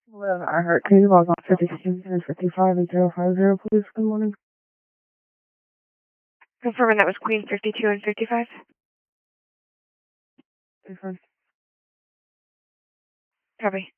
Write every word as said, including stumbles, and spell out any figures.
Well, I heard can you log on fifty-two and fifty-five and zero five zero, please? Good morning. Confirming that was Queen fifty-two and fifty-five? Different. Copy.